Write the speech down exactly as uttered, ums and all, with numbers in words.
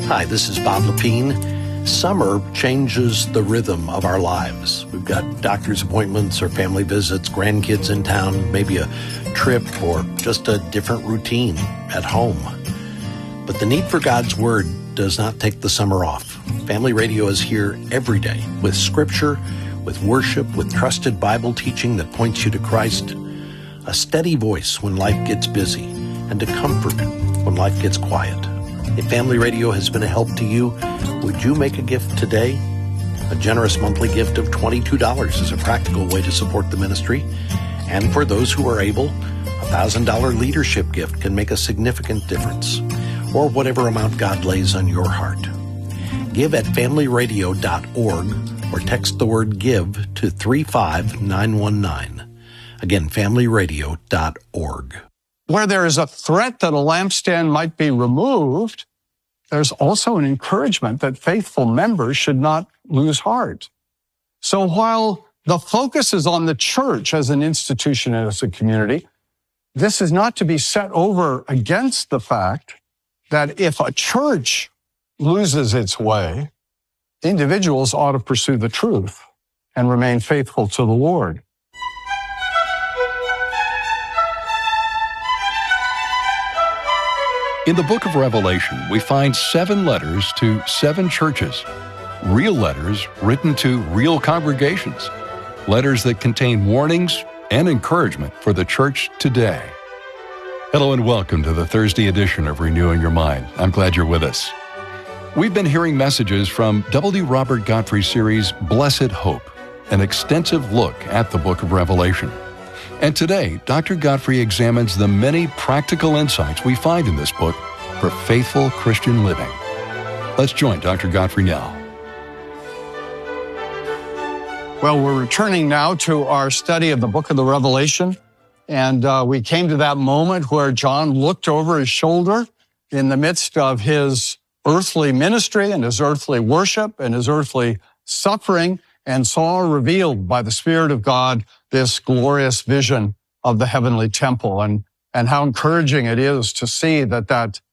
Hi, this is Bob Lepine. Summer changes the rhythm of our lives. We've got doctor's appointments or family visits, grandkids in town, maybe a trip or just a different routine at home. But the need for God's Word does not take the summer off. Family Radio is here every day with scripture, with worship, with trusted Bible teaching that points you to Christ, a steady voice when life gets busy, and a comfort when life gets quiet. If Family Radio has been a help to you, would you make a gift today? A generous monthly gift of twenty-two dollars is a practical way to support the ministry. And for those who are able, a one thousand dollars leadership gift can make a significant difference, or whatever amount God lays on your heart. Give at family radio dot org or text the word GIVE to three five nine one nine. Again, family radio dot org. Where there is a threat that a lampstand might be removed, there's also an encouragement that faithful members should not lose heart. So while the focus is on the church as an institution and as a community, this is not to be set over against the fact that if a church loses its way, individuals ought to pursue the truth and remain faithful to the Lord. In the book of Revelation, we find seven letters to seven churches, real letters written to real congregations, letters that contain warnings and encouragement for the church today. Hello and welcome to the Thursday edition of Renewing Your Mind. I'm glad you're with us. We've been hearing messages from W. Robert Godfrey's series, Blessed Hope, an extensive look at the book of Revelation. And today, Doctor Godfrey examines the many practical insights we find in this book for faithful Christian living. Let's join Doctor Godfrey now. Well, we're returning now to our study of the book of the Revelation. And uh, we came to that moment where John looked over his shoulder in the midst of his earthly ministry and his earthly worship and his earthly suffering, and saw revealed by the Spirit of God this glorious vision of the heavenly temple, and, and how encouraging it is to see that that